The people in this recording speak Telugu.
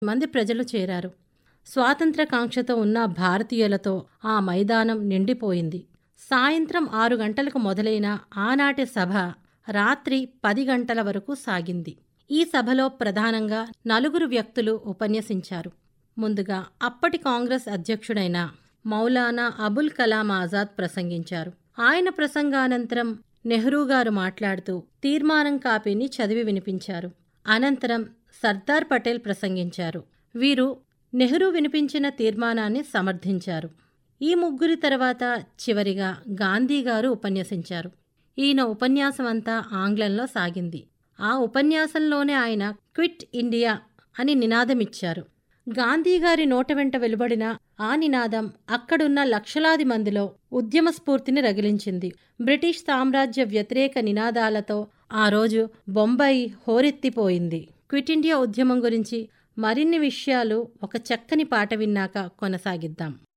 మంది ప్రజలు చేరారు. స్వాతంత్ర కాంక్షతో ఉన్న భారతీయులతో ఆ మైదానం నిండిపోయింది. సాయంత్రం 6 గంటలకు మొదలైన ఆనాటి సభ రాత్రి 10 గంటల వరకు సాగింది. ఈ సభలో ప్రధానంగా 4 వ్యక్తులు ఉపన్యసించారు. ముందుగా అప్పటి కాంగ్రెస్ అధ్యక్షుడైన మౌలానా అబుల్ కలాం ఆజాద్ ప్రసంగించారు. ఆయన ప్రసంగానంతరం నెహ్రూ గారు మాట్లాడుతూ తీర్మానం కాపీని చదివి వినిపించారు. అనంతరం సర్దార్ పటేల్ ప్రసంగించారు. వీరు నెహ్రూ వినిపించిన తీర్మానాన్ని సమర్థించారు. ఈ ముగ్గురి తర్వాత చివరిగా గాంధీ గారు ఉపన్యసించారు. ఈయన ఉపన్యాసమంతా ఆంగ్లంలో సాగింది. ఆ ఉపన్యాసంలోనే ఆయన క్విట్ ఇండియా అని నినాదమిచ్చారు. గాంధీగారి నోట వెంట వెలువడిన ఆ నినాదం అక్కడున్న లక్షలాది మందిలో ఉద్యమ స్ఫూర్తిని రగిలించింది. బ్రిటిష్ సామ్రాజ్య వ్యతిరేక నినాదాలతో ఆ రోజు బొంబాయి హోరెత్తిపోయింది. క్విట్ ఇండియా ఉద్యమం గురించి మరిన్ని విషయాలు ఒక చక్కని పాట విన్నాక కొనసాగిద్దాం.